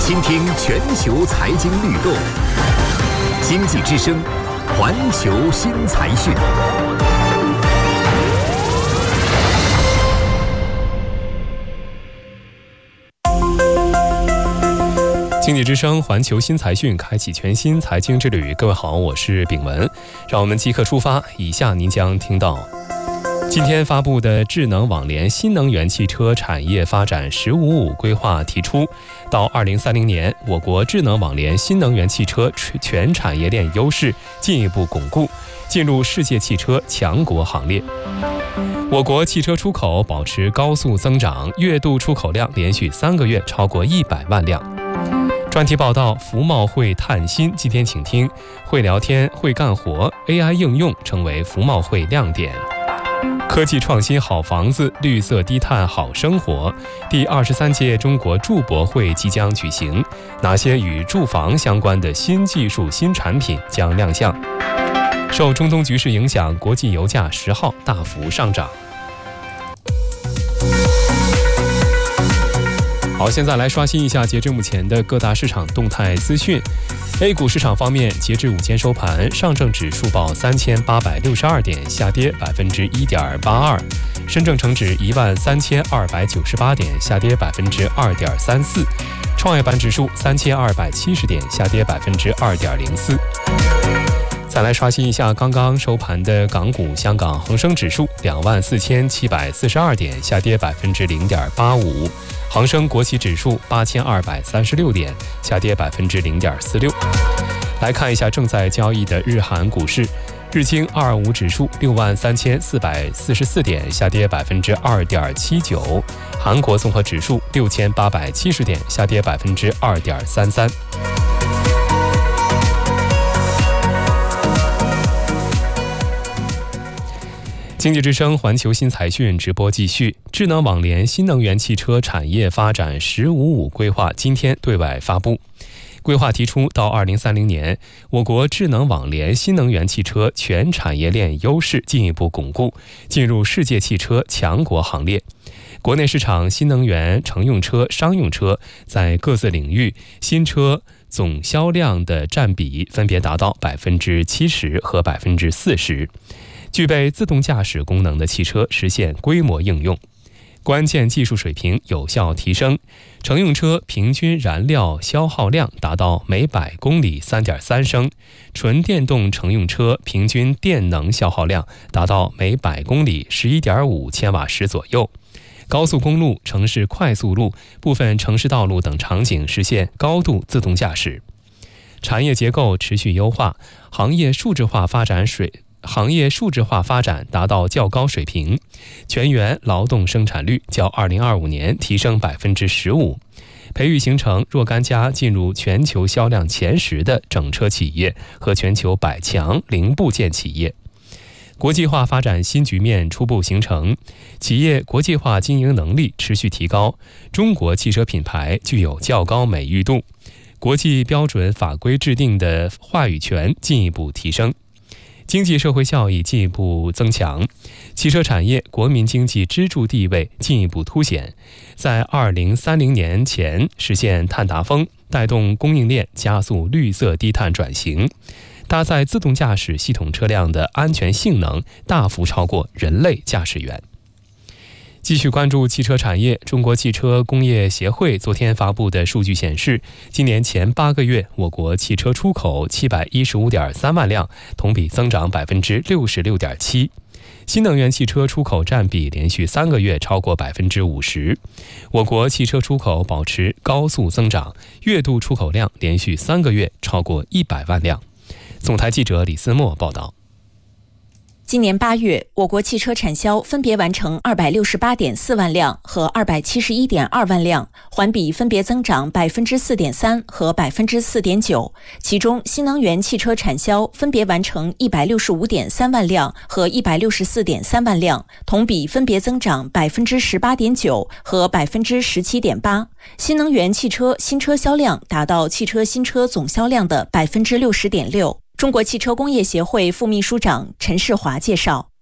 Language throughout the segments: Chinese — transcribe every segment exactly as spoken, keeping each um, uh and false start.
倾听全球财经律动，经济之声，环球新财讯。经济之声环球新财讯开启全新财经之旅。各位好，我是炳文，让我们即刻出发。以下您将听到今天发布的智能网联新能源汽车产业发展“十五五”规划提出，到二零三零年，我国智能网联新能源汽车全产业链优势进一步巩固，进入世界汽车强国行列。我国汽车出口保持高速增长，月度出口量连续三个月超过一百万辆。专题报道：服贸会探新，今天请听会聊天会干活 ，A I 应用成为服贸会亮点。科技创新好房子，绿色低碳好生活。第二十三届中国住博会即将举行，哪些与住房相关的新技术、新产品将亮相？受中东局势影响，国际油价十号大幅上涨。好，现在来刷新一下截至目前的各大市场动态资讯。A 股市场方面，截至午间收盘，上证指数报三千八百六十二点，下跌百分之一点八二；深证成指一万三千二百九十八点，下跌百分之二点三四；创业板指数三千二百七十点，下跌百分之二点零四。再来刷新一下刚刚收盘的港股，香港恒生指数两万四千七百四十二点，下跌百分之零点八五。恒生国企指数八千二百三十六点，下跌百分之零点四六。来看一下正在交易的日韩股市，日经二二五指数六万三千四百四十四点，下跌百分之二点七九。韩国综合指数六千八百七十点，下跌百分之二点三三。经济之声环球新财讯直播继续。智能网联新能源汽车产业发展“十五五”规划今天对外发布。规划提出，到二零三零年，我国智能网联新能源汽车全产业链优势进一步巩固，进入世界汽车强国行列。国内市场新能源乘用车、商用车在各自领域新车总销量的占比分别达到百分之七十和百分之四十。具备自动驾驶功能的汽车实现规模应用，关键技术水平有效提升，乘用车平均燃料消耗量达到每百公里 三点三升，纯电动乘用车平均电能消耗量达到每百公里 十一点五千瓦时左右。高速公路、城市快速路、部分城市道路等场景实现高度自动驾驶。产业结构持续优化，行业数字化发展水行业数字化发展达到较高水平，全员劳动生产率较二零二五年提升百分之十五，培育形成若干家进入全球销量前十的整车企业和全球百强零部件企业。国际化发展新局面初步形成，企业国际化经营能力持续提高，中国汽车品牌具有较高美誉度，国际标准法规制定的话语权进一步提升。经济社会效益进一步增强，汽车产业国民经济支柱地位进一步凸显，在二零三零年前实现碳达峰，带动供应链加速绿色低碳转型，搭载自动驾驶系统车辆的安全性能大幅超过人类驾驶员。继续关注汽车产业，中国汽车工业协会昨天发布的数据显示，今年前八个月，我国汽车出口七百一十五点三万辆，同比增长百分之六十六点七。新能源汽车出口占比连续三个月超过百分之五十。我国汽车出口保持高速增长，月度出口量连续三个月超过一百万辆。总台记者李思墨报道。 今年八月，我国汽车产销分别完成二百六十八点四万辆和二百七十一点二万辆，环比分别增长百分之四点三和百分之四点九。其中，新能源汽车产销分别完成一百六十五点三万辆和一百六十四点三万辆，同比分别增长百分之十八点九和百分之十七点八。新能源汽车新车销量达到汽车新车总销量的百分之六十点六。中国汽车工业协会副秘书长陈世华介绍，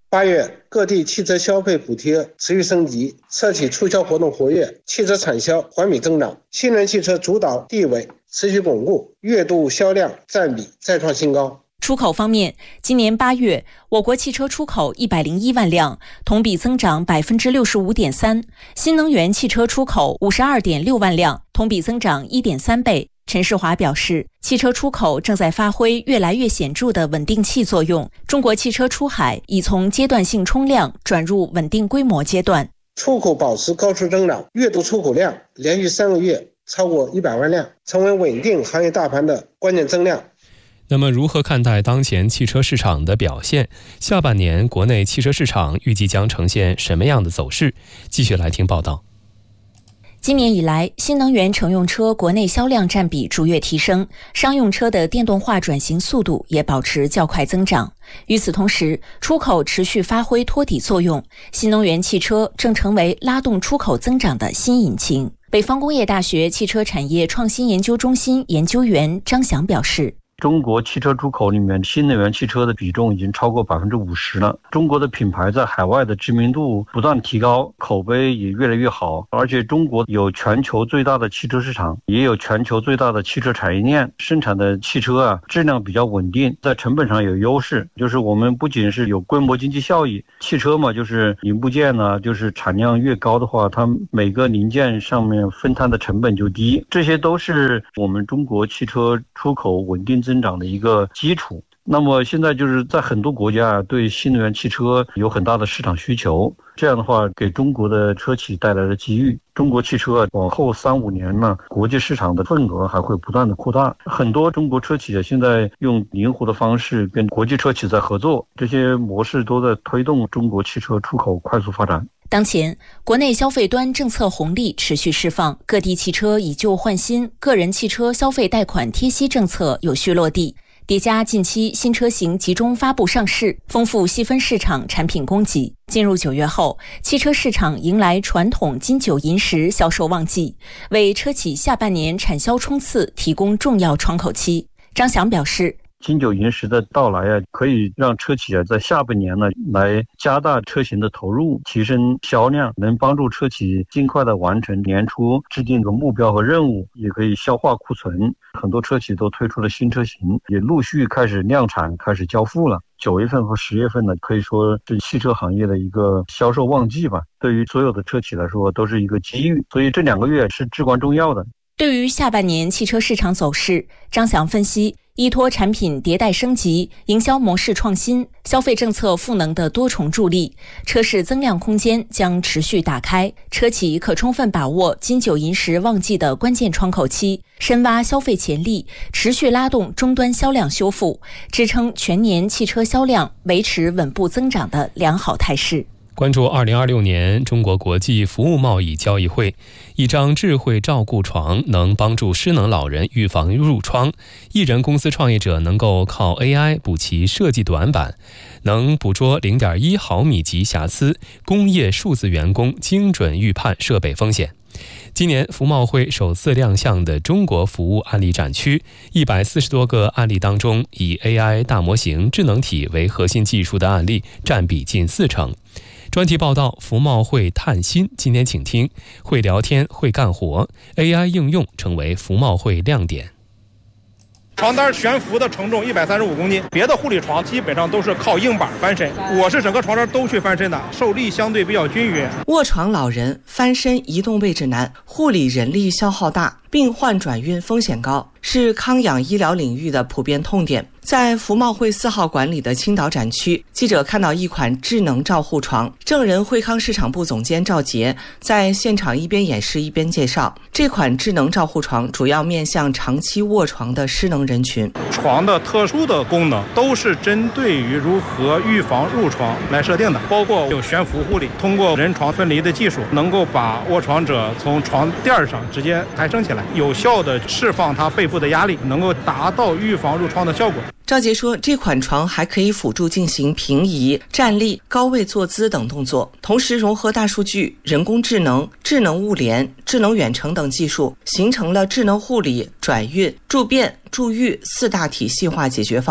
八月，各地汽车消费补贴持续升级，车企促销活动活跃，汽车产销环比增长，新能源汽车主导地位持续巩固，月度销量占比再创新高。 出口方面，今年八月，我国汽车出口一百零一万辆，同比增长百分之六十五点三；新能源汽车出口五十二点六万辆，同比增长一点三倍。陈世华表示，汽车出口正在发挥越来越显著的稳定器作用，中国汽车出海已从阶段性冲量转入稳定规模阶段。 出口保持高速增长，月度出口量连续三个月超过一百万辆，成为稳定行业大盘的关键增量。 那么如何看待当前汽车市场的表现？下半年国内汽车市场预计将呈现什么样的走势？继续来听报道。 今年以来，新能源乘用车国内销量占比逐月提升，商用车的电动化转型速度也保持较快增长。与此同时，出口持续发挥托底作用，新能源汽车正成为拉动出口增长的新引擎。北方工业大学汽车产业创新研究中心研究员张翔表示， 中国汽车出口里面新能源汽车的比重已经超过百分之五十了。中国的品牌在海外的知名度不断提高，口碑也越来越好。而且中国有全球最大的汽车市场，也有全球最大的汽车产业链，生产的汽车啊质量比较稳定，在成本上有优势。就是我们不仅是有规模经济效益，汽车嘛，就是零部件呢、啊，就是产量越高的话，它每个零件上面分摊的成本就低，这些都是我们中国汽车出口稳定增长的一个基础。那么现在就是在很多国家对新能源汽车有很大的市场需求，这样的话给中国的车企带来了机遇。中国汽车往后三五年呢，国际市场的份额还会不断的扩大。很多中国车企现在用灵活的方式跟国际车企在合作，这些模式都在推动中国汽车出口快速发展。 当前，国内消费端政策红利持续释放，各地汽车以旧换新，个人汽车消费贷款贴息政策有序落地，叠加近期新车型集中发布上市，丰富细分市场产品供给。进入九月后，汽车市场迎来传统金九银十销售旺季，为车企下半年产销冲刺提供重要窗口期。张翔表示， 金九银十的到来啊，可以让车企啊在下半年呢来加大车型的投入，提升销量，能帮助车企尽快的完成年初制定的目标和任务，也可以消化库存。很多车企都推出了新车型，也陆续开始量产，开始交付了。九月份和十月份呢，可以说是汽车行业的一个销售旺季吧，对于所有的车企来说都是一个机遇，所以这两个月是至关重要的。 对于下半年汽车市场走势，张翔分析，依托产品迭代升级、营销模式创新、消费政策赋能的多重助力，车市增量空间将持续打开，车企可充分把握金九银十旺季的关键窗口期，深挖消费潜力，持续拉动终端销量修复，支撑全年汽车销量维持稳步增长的良好态势。 关注二零二六年中国国际服务贸易交易会，一张智慧照顾床能帮助失能老人预防褥疮，艺人公司创业者能够靠 A I 补齐设计短板，能捕捉 零点一毫米级瑕疵，工业数字员工精准预判设备风险。今年服贸会首次亮相的中国服务案例展区，一百四十多个案例当中，以 A I 大模型智能体为核心技术的案例占比近四成。专题报道服贸会探新，今天请听会聊天会干活 A I 应用成为服贸会亮点。 床单悬浮的承重一百三十五公斤，别的护理床基本上都是靠硬板翻身，我是整个床单都去翻身的，受力相对比较均匀。 卧床老人翻身移动位置难，护理人力消耗大，病患转运风险高，是康养医疗领域的普遍痛点。在服贸会四号馆里的青岛展区，记者看到一款智能照护床，正人惠康市场部总监赵杰在现场一边演示一边介绍，这款智能照护床主要面向长期卧床的失能人群。 床的特殊的功能都是针对于如何预防褥疮来设定的，包括有悬浮护理，通过人床分离的技术，能够把卧床者从床垫上直接抬升起来，有效的释放他背部的压力，能够达到预防褥疮的效果。 赵杰说，这款床还可以辅助进行平移、站立、高位坐姿等动作，同时融合大数据、人工智能、智能物联、智能远程等技术，形成了智能护理、转运、助变、助愈四大体系化解决方案。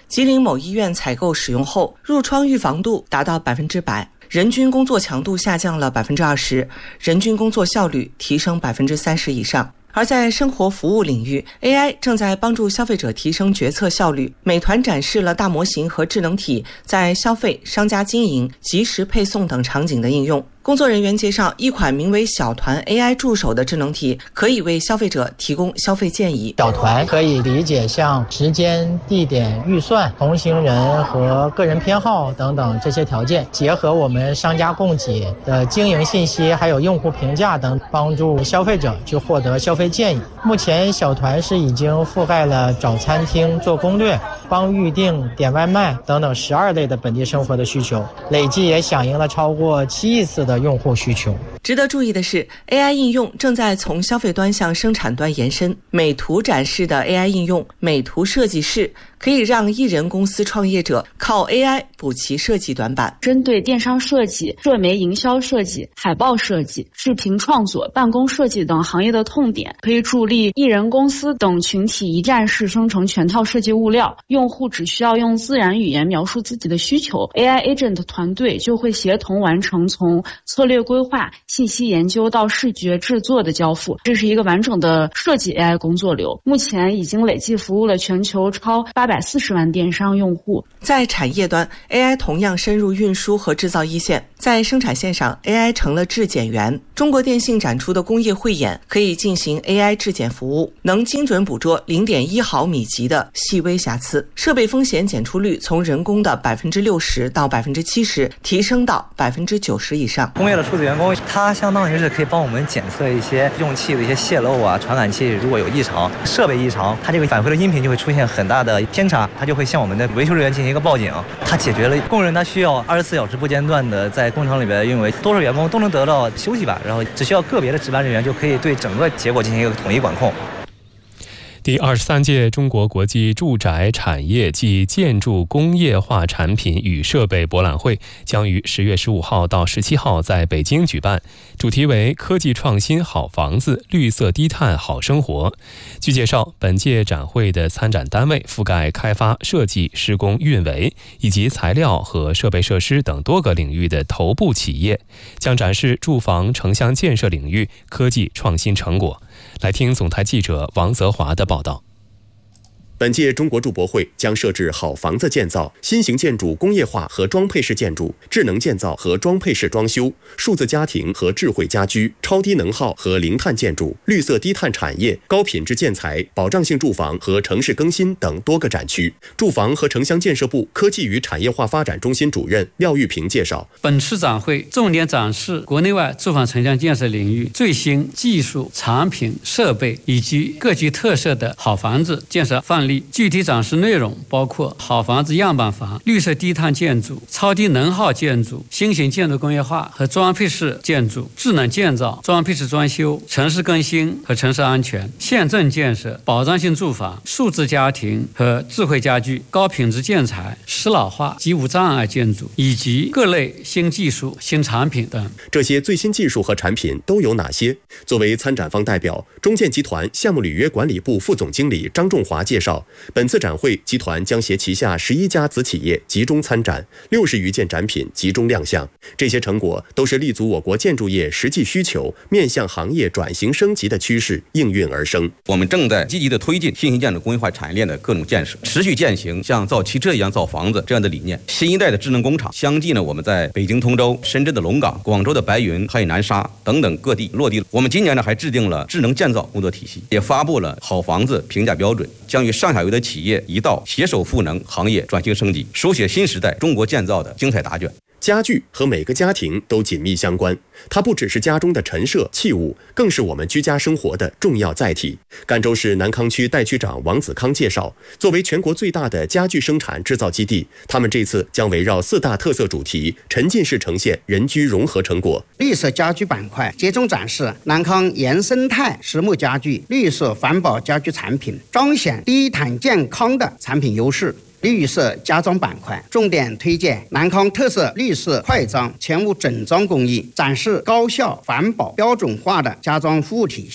吉林某医院采购使用后，褥疮预防度达到百分之百，人均工作强度下降了百分之二十，人均工作效率提升百分之三十以上。而在生活服务领域 ，A I 正在帮助消费者提升决策效率。美团展示了大模型和智能体在消费、商家经营、即时配送等场景的应用。工作人员介绍，一款名为小团 A I 助手的智能体可以为消费者提供消费建议。 小团可以理解像时间、地点、预算、同行人和个人偏好等等这些条件，结合我们商家供给的经营信息，还有用户评价等，帮助消费者去获得消费建议。目前小团是已经覆盖了找餐厅、做攻略、帮预订、点外卖等等十二类的本地生活的需求，累计也响应了超过七亿次的用户需求。 值得注意的是 ，A I 应用正在从消费端向生产端延伸。美图展示的 A I 应用美图设计室，可以让艺人公司创业者靠 A I 补齐设计短板。 针对电商设计、社媒营销设计、海报设计、视频创作、办公设计等行业的痛点，可以助力艺人公司等群体一站式生成全套设计物料。用户只需要用自然语言描述自己的需求 ，A I Agent 团队就会协同完成从策略规划、信息研究到视觉制作的交付。这是一个完整的设计 A I 工作流，目前已经累计服务了全球超八百四十万电商用户。 在产业端 ，A I 同样深入运输和制造一线。在生产线上 ，A I 成了质检员。中国电信展出的工业汇演可以进行 A I 质检服务，能精准捕捉零点一毫米级的细微瑕疵，设备风险检出率从人工的百分之六十到百分之七十提升到百分之九十以上。 工业的数字员工，它相当于是可以帮我们检测一些用器的一些泄漏啊，传感器如果有异常、设备异常，它这个返回的音频就会出现很大的偏差，它就会向我们的维修人员进行一个报警。它解决了工人他需要二十四小时不间断的在工厂里边，因为多数员工都能得到休息吧，然后只需要个别的值班人员就可以对整个结果进行一个统一管控。 第二十三届中国国际住宅产业暨建筑工业化产品与设备博览会将于十月十五号到十七号在北京举办，主题为科技创新好房子，绿色低碳好生活。据介绍，本届展会的参展单位覆盖开发、设计、施工、运维以及材料和设备设施等多个领域的头部企业，将展示住房城乡建设领域科技创新成果。来听总台记者王泽华的报道。 本届中国住博会将设置好房子建造、新型建筑工业化和装配式建筑、智能建造和装配式装修、数字家庭和智慧家居、超低能耗和零碳建筑、绿色低碳产业、高品质建材、保障性住房和城市更新等多个展区。住房和城乡建设部科技与产业化发展中心主任廖玉平介绍， 本次展会重点展示国内外住房城乡建设领域最新技术、产品、设备以及各具特色的好房子建设范例。具体展示内容包括好房子样板房、绿色低碳建筑、超低能耗建筑、新型建筑工业化和装配式建筑、智能建造、装配式装修、城市更新和城市安全、县镇建设、保障性住房、数字家庭和智慧家居、高品质建材、适老化及无障碍建筑以及各类新技术、新产品等。 这些最新技术和产品都有哪些？作为参展方代表，中建集团项目履约管理部副总经理张仲华介绍，本次展会集团将携旗下十一家子企业集中参展，六十余件展品集中亮相。这些成果都是立足我国建筑业实际需求，面向行业转型升级的趋势应运而生。 我们正在积极的推进新型建筑工业化产业链的各种建设，持续践行像造汽车一样造房子这样的理念。新一代的智能工厂相继呢，我们在北京通州、深圳的龙岗、广州的白云、海南沙等等各地落地了。我们今年呢还制定了智能建造工作体系，也发布了好房子评价标准，将与上下游的企业一道携手赋能行业转型升级，书写新时代中国建造的精彩答卷。 家具和每个家庭都紧密相关，它不只是家中的陈设器物，更是我们居家生活的重要载体。赣州市南康区代区长王子康介绍，作为全国最大的家具生产制造基地，他们这次将围绕四大特色主题，沉浸式呈现人居融合成果。 绿色家居板块集中展示南康原生态实木家具、绿色环保家居产品，彰显低碳健康的产品优势。绿色家装板块重点推荐南康特色绿色快装全屋整装工艺，展示高效环保标准化的家装服务体系。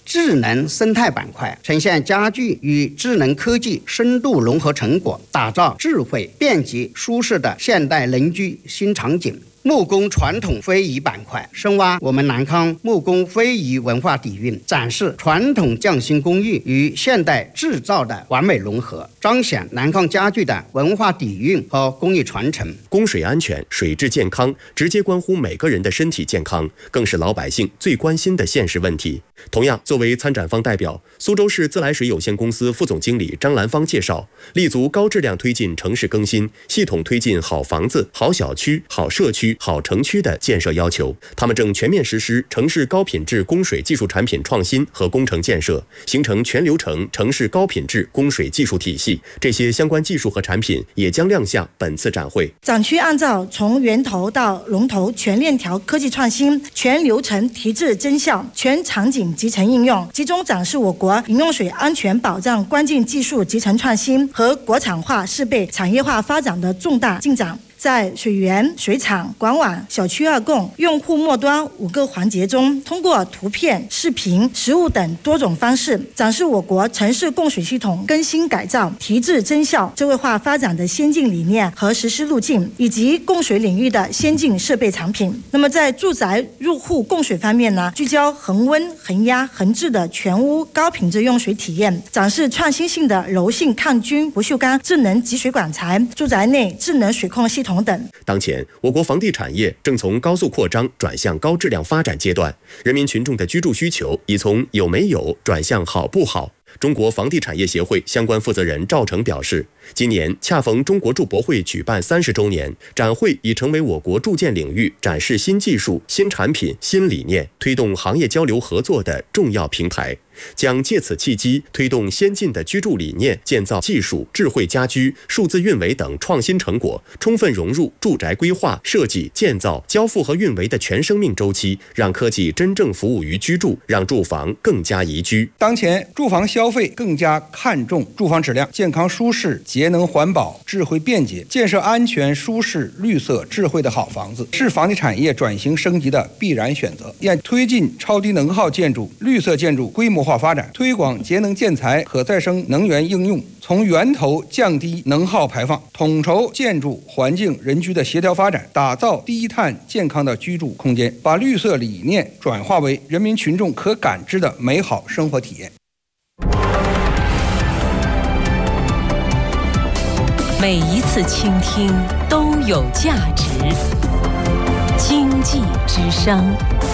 智能生态板块，呈现家具与智能科技深度融合成果，打造智慧、便捷、舒适的现代人居新场景。木工传统非遗板块，深挖我们南康木工非遗文化底蕴，展示传统匠心工艺与现代制造的完美融合，彰显南康家具的文化底蕴和工艺传承。 供水安全、水质健康直接关乎每个人的身体健康，更是老百姓最关心的现实问题。同样，作为参展方代表，苏州市自来水有限公司副总经理张兰芳介绍，立足高质量推进城市更新，系统推进好房子、好小区、好社区、好城区的建设要求。他们正全面实施城市高品质供水技术产品创新和工程建设，形成全流程城市高品质供水技术体系。这些相关技术和产品也将亮相本次展会。 展区按照从源头到龙头全链条科技创新、全流程提质增效、全场景集成应用，集中展示我国饮用水安全保障关键技术集成创新和国产化适备产业化发展的重大进展。在水源、水厂、管网、小区二供、用户末端五个环节中，通过图片、视频、实物等多种方式，展示我国城市供水系统更新改造、提质增效、智慧化发展的先进理念和实施路径，以及供水领域的先进设备产品。那么在住宅入户供水方面呢，聚焦恒温、恒压、恒质的全屋高品质用水体验，展示创新性的柔性抗菌不锈钢智能集水管材、住宅内智能水控系统等。 当前，我国房地产业正从高速扩张转向高质量发展阶段，人民群众的居住需求已从有没有转向好不好。中国房地产业协会相关负责人赵成表示，今年恰逢中国筑博会举办三十周年，展会已成为我国住建领域展示新技术、新产品、新理念，推动行业交流合作的重要平台，将借此契机推动先进的居住理念、建造技术、智慧家居、数字运维等创新成果，充分融入住宅规划、设计、建造、交付和运维的全生命周期，让科技真正服务于居住，让住房更加宜居。 当前住房消费更加看重住房质量、健康舒适、节能环保、智慧便捷，建设安全、舒适、绿色、智慧的好房子，是房地产业转型升级的必然选择。要推进超低能耗建筑、绿色建筑规模化发展，推广节能建材、可再生能源应用，从源头降低能耗排放，统筹建筑环境人居的协调发展，打造低碳健康的居住空间，把绿色理念转化为人民群众可感知的美好生活体验。 每一次倾听都有价值。经济之声。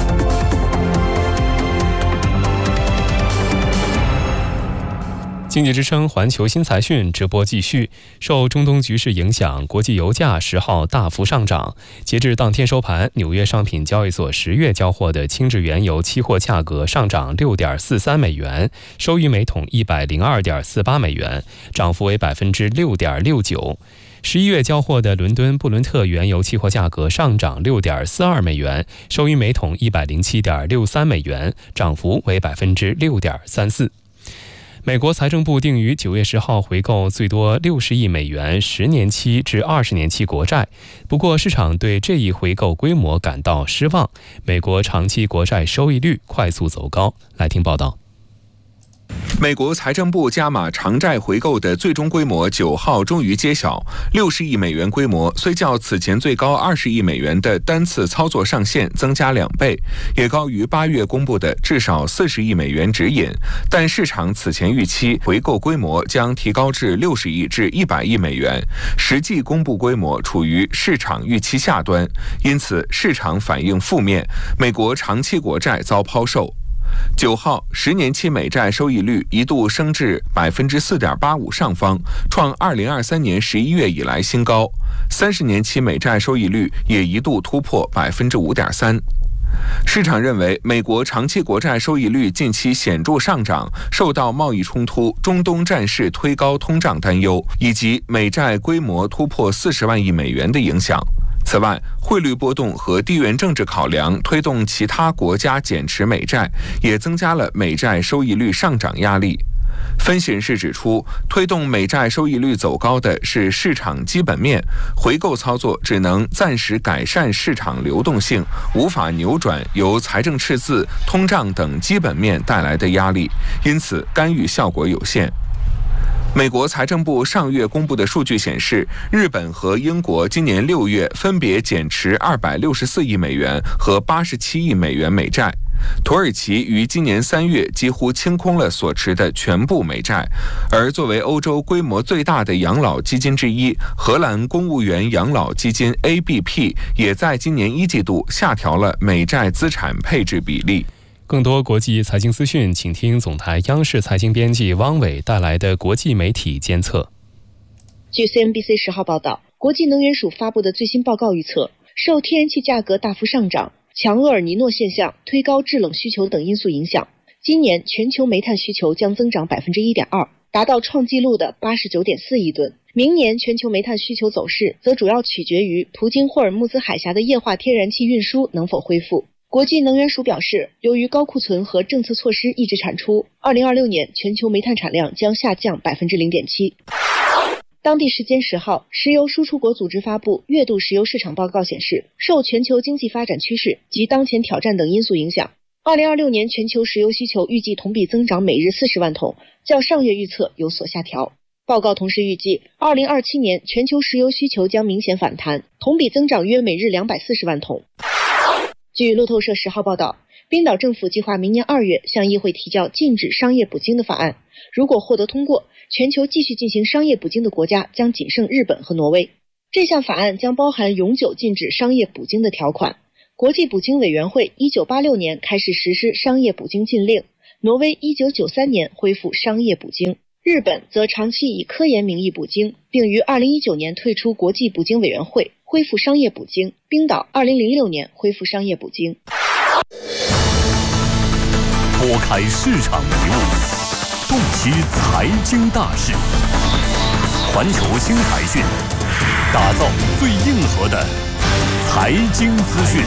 经济之声环球新财讯直播继续。受中东局势影响，国际油价十号大幅上涨。截至当天收盘，纽约商品交易所十月交货的轻质原油期货价格上涨 六点四三美元，收于每桶一百零二点四八美元，涨幅为 百分之六点六九。十一月交货的伦敦布伦特原油期货价格上涨 六点四二美元，收于每桶一百零七点六三美元，涨幅为 百分之六点三四。美国财政部定于九月十号回购最多六十亿美元十年期至二十年期国债，不过市场对这一回购规模感到失望，美国长期国债收益率快速走高。来听报道。 美国财政部加码长债回购的最终规模九号终于揭晓，六十亿美元规模虽较此前最高二十亿美元的单次操作上限增加两倍，也高于八月公布的至少四十亿美元指引，但市场此前预期回购规模将提高至六十亿至一百亿美元，实际公布规模处于市场预期下端，因此市场反应负面，美国长期国债遭抛售。九号，十年期美债收益率一度升至 百分之四点八五 上方，创二零二三年十一月以来新高。三十年期美债收益率也一度突破 百分之五点三。市场认为，美国长期国债收益率近期显著上涨，受到贸易冲突、中东战事推高通胀担忧，以及美债规模突破四十万亿美元的影响。此外，汇率波动和地缘政治考量推动其他国家减持美债，也增加了美债收益率上涨压力。 分析人士指出，推动美债收益率走高的是市场基本面，回购操作只能暂时改善市场流动性，无法扭转由财政赤字、通胀等基本面带来的压力，因此干预效果有限。美国财政部上月公布的数据显示，日本和英国今年六月分别减持二百六十四亿美元和八十七亿美元美债。土耳其于今年三月几乎清空了所持的全部美债，而作为欧洲规模最大的养老基金之一，荷兰公务员养老基金 A B P 也在今年一季度下调了美债资产配置比例。 更多国际财经资讯，请听总台央视财经编辑汪伟带来的国际媒体监测。 据 C N B C 十号报道，国际能源署发布的最新报告预测，受天然气价格大幅上涨、强厄尔尼诺现象、推高制冷需求等因素影响，今年全球煤炭需求将增长 百分之一点二， 达到创纪录的 八十九点四亿吨。明年全球煤炭需求走势则主要取决于途经霍尔木兹海峡的液化天然气运输能否恢复。国际能源署表示，由于高库存和政策措施抑制产出，二零二六年全球煤炭产量将下降 百分之零点七。当地时间十号，石油输出国组织发布月度石油市场报告显示，受全球经济发展趋势及当前挑战等因素影响，二零二六年全球石油需求预计同比增长每日四十万桶，较上月预测有所下调。报告同时预计，二零二七年全球石油需求将明显反弹，同比增长约每日两百四十万桶。据路透社十号报道，冰岛政府计划明年二月向议会提交禁止商业捕鲸的法案，如果获得通过，全球继续进行商业捕鲸的国家将仅剩日本和挪威。这项法案将包含永久禁止商业捕鲸的条款。国际捕鲸委员会一九八六年开始实施商业捕鲸禁令，挪威一九九三年恢复商业捕鲸，日本则长期以科研名义捕鲸，并于二零一九年退出国际捕鲸委员会，恢复商业捕鲸。冰岛二零零六年恢复商业捕鲸。 拨开市场迷雾，洞悉财经大事，环球新财讯，打造最硬核的财经资讯。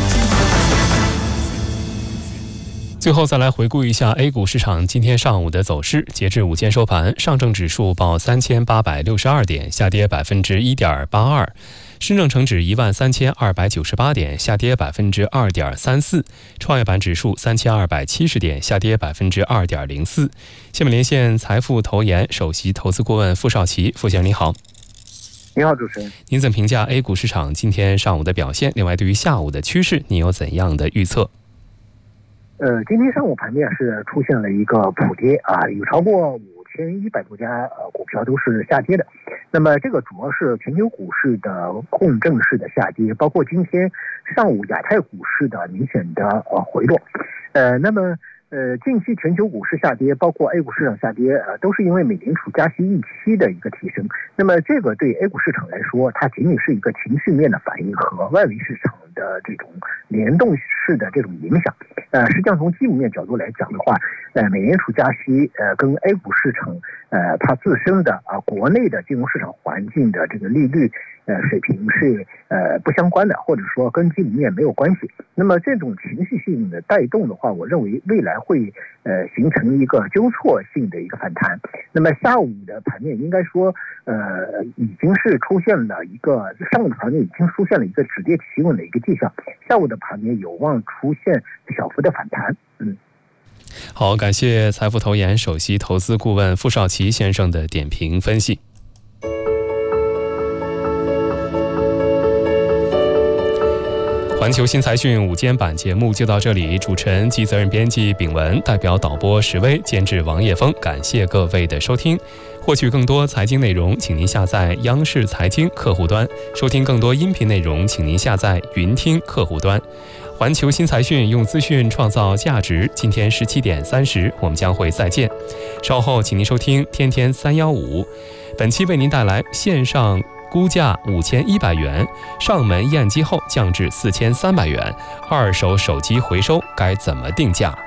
最后再来回顾一下 A 股市场今天上午的走势。截至午间收盘，上证指数报三千八百六十二点，下跌百分之一点八二；深证成指一万三千二百九十八点，下跌百分之二点三四；创业板指数三千二百七十点，下跌百分之二点零四。下面连线财富投研首席投资顾问傅少奇，傅先生你好。 你好，主持人。 您怎么评价 A 股市场今天上午的表现？另外，对于下午的趋势，您有怎样的预测？ 呃，今天上午盘面是出现了一个普跌啊，有超过五千一百多家呃股票都是下跌的。那么这个主要是全球股市的共振式的下跌，包括今天上午亚太股市的明显的呃回落。呃，那么呃近期全球股市下跌，包括 A 股市场下跌，呃都是因为美联储加息预期的一个提升。那么这个对 A 股市场来说，它仅仅是一个情绪面的反应和外围市场的这种联动式的这种影响。呃，实际上从基本面角度来讲的话，呃，美联储加息，呃，跟 A 股市场，呃，它自身的啊、呃、国内的金融市场环境的这个利率，呃，水平是呃不相关的，或者说跟基本面没有关系。那么这种情绪性的带动的话，我认为未来会呃形成一个纠错性的一个反弹。那么下午的盘面应该说，呃，已经是出现了一个上午的盘面已经出现了一个止跌企稳的一个迹象，下午的盘面有望出现小幅的反弹。嗯， 好，感谢财富投研首席投资顾问傅少奇先生的点评分析。环球新财讯午间版节目就到这里，主持人及责任编辑炳文，代表导播石威，监制王叶峰，感谢各位的收听。获取更多财经内容，请您下载央视财经客户端；收听更多音频内容，请您下载云听客户端。环球新财讯，用资讯创造价值。今天十七点三十，我们将会再见。稍后，请您收听《天天三幺五》，本期为您带来线上估价五千一百元，上门验机后降至四千三百元，二手手机回收该怎么定价？